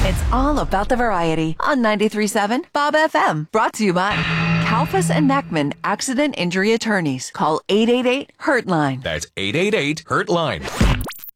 It's all about the variety on 93.7 Bob FM. Brought to you by Kalfas and Mackman Accident Injury Attorneys. Call 888-HURT-LINE. That's 888-HURT-LINE.